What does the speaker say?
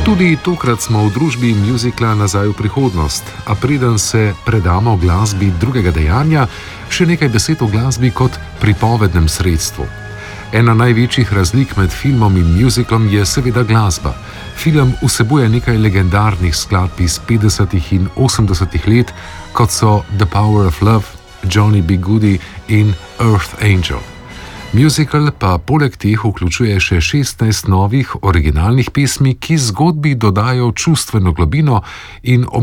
Tudi tokrat smo v družbi muzikla Nazaj v prihodnost, a preden se predamo glasbi drugega dejanja, še nekaj besed o glasbi kot pripovednem sredstvu. Ena največjih razlik med filmom in muziklom je seveda glasba. Film vsebuje nekaj legendarnih skladb iz 50. in 80. let, kot so The Power of Love, Johnny B. Goode in Earth Angel. Musical pa poleg teh vključuje še 16 novih originalnih pesmi, ki zgodbi dodajo čustveno globino in